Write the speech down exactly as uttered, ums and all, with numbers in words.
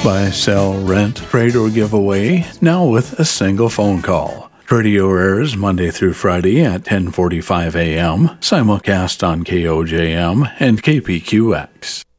Buy, sell, rent, trade, or give away, now with a single phone call. Radio airs Monday through Friday at ten forty-five a.m., simulcast on K O J M and K P Q X.